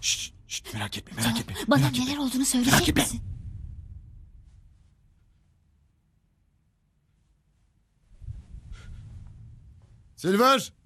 Şşt, merak etme merak etme. Bana merak neler etme. olduğunu Merak söyleyecek etme. misin? Silver!